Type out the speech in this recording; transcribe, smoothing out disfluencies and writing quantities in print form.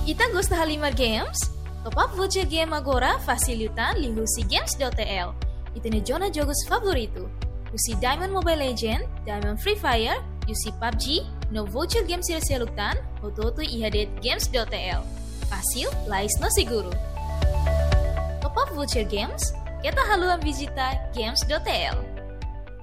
Ita gosta Halimar Games? Top up voucher game agora facilitan lihusi games.tl. Ita ne zona jogos favorito. Usi Diamond Mobile Legend, Diamond Free Fire, usi PUBG, no voucher games silsilutan, ototo ihadet games.tl. Fácil, lais no seguro. Top up voucher games, kita haluan visita games.tl.